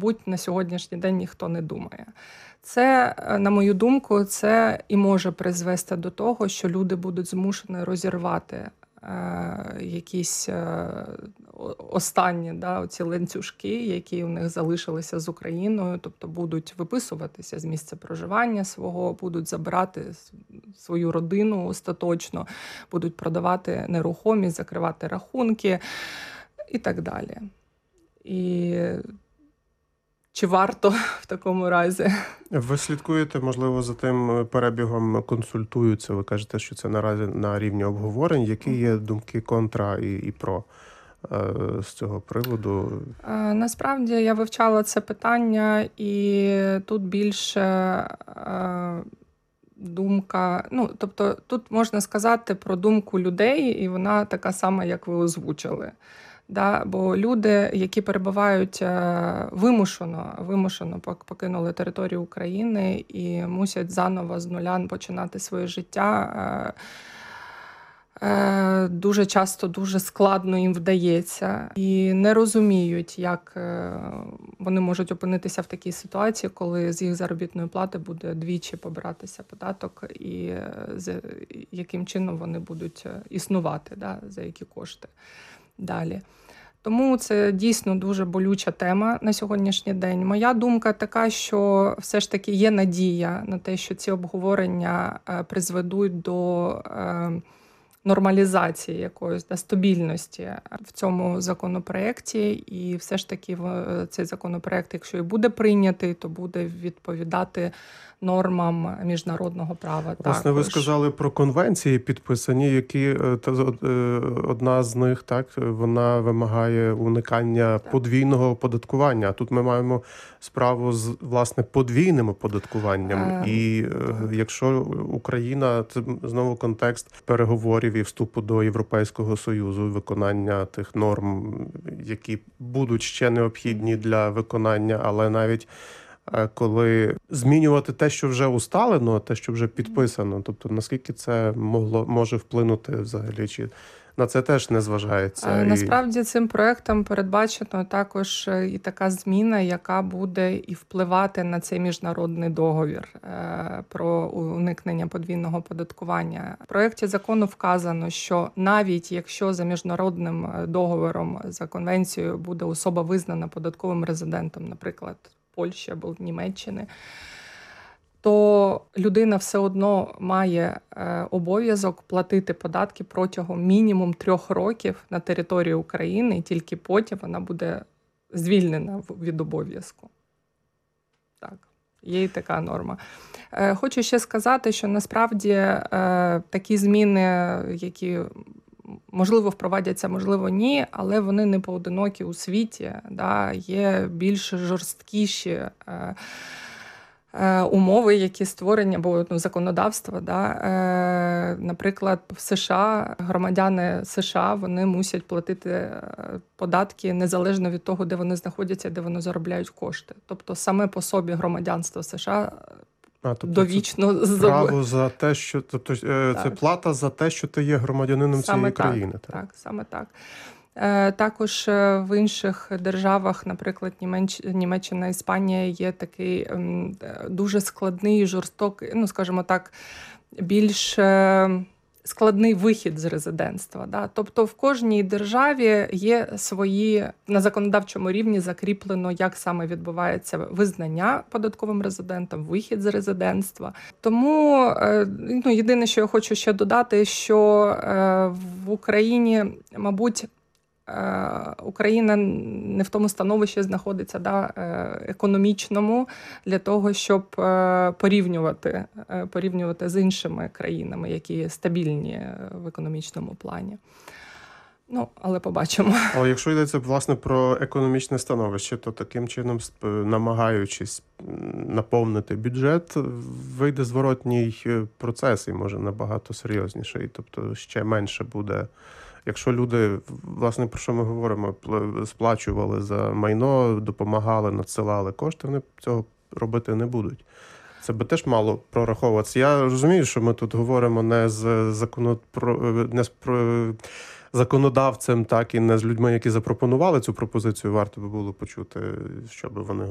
мабуть, на сьогоднішній день ніхто не думає. Це, на мою думку, це і може призвести до того, що люди будуть змушені розірвати якісь останні оці ланцюжки, які у них залишилися з Україною, тобто будуть виписуватися з місця проживання свого, будуть забирати свою родину остаточно, будуть продавати нерухомість, закривати рахунки і так далі. І чи варто в такому разі? Ви слідкуєте, можливо, за тим перебігом, консультуються, ви кажете, що це наразі на рівні обговорень. Які є думки контра і про з цього приводу? Насправді я вивчала це питання, і тут більше думка, тобто тут можна сказати про думку людей, і вона така сама, як ви озвучили. Бо люди, які перебувають вимушено покинули територію України і мусять заново з нуля починати своє життя, дуже часто дуже складно їм вдається. І не розуміють, як вони можуть опинитися в такій ситуації, коли з їх заробітної плати буде двічі побиратися податок, і яким чином вони будуть існувати, за які кошти далі. Тому це дійсно дуже болюча тема на сьогоднішній день. Моя думка така, що все ж таки є надія на те, що ці обговорення призведуть до нормалізації якоїсь стабільності в цьому законопроекті. І все ж таки цей законопроект, якщо і буде прийнятий, то буде відповідати нормам міжнародного права. Власне, ви сказали про конвенції підписані, які одна з них, вона вимагає уникання подвійного оподаткування. А тут ми маємо справу з, власне, подвійним оподаткуванням. І якщо Україна, це знову контекст переговорів і вступу до Європейського Союзу, виконання тих норм, які будуть ще необхідні для виконання, але навіть коли змінювати те, що вже усталено, те, що вже підписано, тобто наскільки це може вплинути взагалі, чи на це теж не зважається? Насправді цим проектом передбачено також і така зміна, яка буде і впливати на цей міжнародний договір про уникнення подвійного оподаткування. В проекті закону вказано, що навіть якщо за міжнародним договором, за конвенцією буде особа визнана податковим резидентом, наприклад, Польщі або Німеччини, то людина все одно має обов'язок платити податки протягом мінімум 3 років на території України, і тільки потім вона буде звільнена від обов'язку. Так, є і така норма. Хочу ще сказати, що насправді такі зміни, які можливо впровадяться, можливо ні, але вони не поодинокі у світі. Є більш жорсткіші умови, які створені, або законодавство. Наприклад, в США, громадяни США, вони мусять платити податки незалежно від того, де вони знаходяться, де вони заробляють кошти. Тобто саме по собі громадянство США довічно це право за те, що це плата за те, що ти є громадянином цієї країни. Так, саме так. Також в інших державах, наприклад, Німеччина, Іспанія, є такий дуже складний, жорстокий, скажімо так, більш складний вихід з резидентства. Тобто в кожній державі є свої, на законодавчому рівні закріплено, як саме відбувається визнання податковим резидентом, вихід з резидентства. Тому єдине, що я хочу ще додати, що в Україні, мабуть, Україна не в тому становищі знаходиться економічному для того, щоб порівнювати з іншими країнами, які стабільні в економічному плані. Але побачимо. Але якщо йдеться, власне, про економічне становище, то таким чином, намагаючись наповнити бюджет, вийде зворотній процес і може набагато серйозніший. Тобто ще менше буде. Якщо люди, власне, про що ми говоримо, сплачували за майно, допомагали, надсилали кошти, вони цього робити не будуть. Це би теж мало прораховуватися. Я розумію, що ми тут говоримо не з законодавцем, так і не з людьми, які запропонували цю пропозицію. Варто би було почути, що би вони